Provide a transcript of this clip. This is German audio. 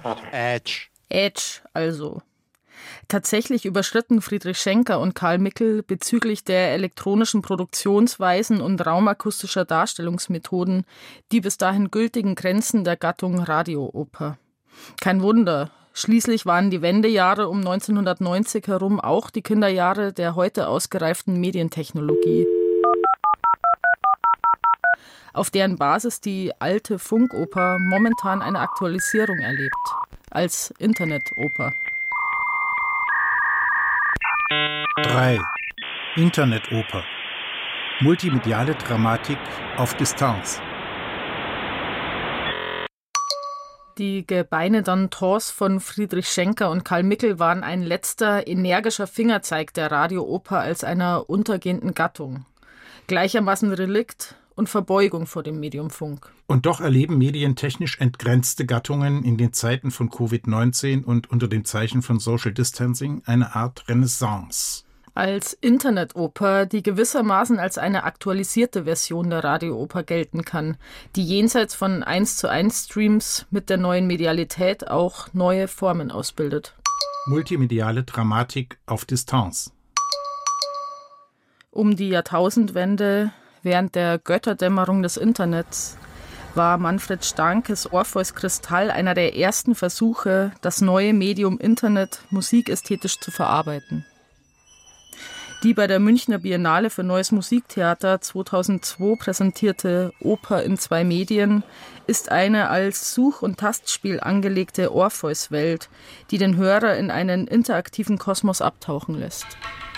Edge. Edge also. Tatsächlich überschritten Friedrich Schenker und Karl Mickel bezüglich der elektronischen Produktionsweisen und raumakustischer Darstellungsmethoden die bis dahin gültigen Grenzen der Gattung Radiooper. Kein Wunder, schließlich waren die Wendejahre um 1990 herum auch die Kinderjahre der heute ausgereiften Medientechnologie, auf deren Basis die alte Funkoper momentan eine Aktualisierung erlebt, als Internetoper. 3. Internetoper. Multimediale Dramatik auf Distanz. Die Gebeine-Dantons von Friedrich Schenker und Karl Mickel waren ein letzter energischer Fingerzeig der Radiooper als einer untergehenden Gattung. Gleichermaßen Relikt und Verbeugung vor dem Medium Funk. Und doch erleben medientechnisch entgrenzte Gattungen in den Zeiten von Covid-19 und unter dem Zeichen von Social Distancing eine Art Renaissance. Als Internetoper, die gewissermaßen als eine aktualisierte Version der Radiooper gelten kann, die jenseits von 1:1 Streams mit der neuen Medialität auch neue Formen ausbildet. Multimediale Dramatik auf Distanz. Um die Jahrtausendwende, während der Götterdämmerung des Internets, war Manfred Starnkes Orpheus Kristall einer der ersten Versuche, das neue Medium Internet musikästhetisch zu verarbeiten. Die bei der Münchner Biennale für Neues Musiktheater 2002 präsentierte Oper in 2 Medien ist eine als Such- und Tastspiel angelegte Orpheus-Welt, die den Hörer in einen interaktiven Kosmos abtauchen lässt.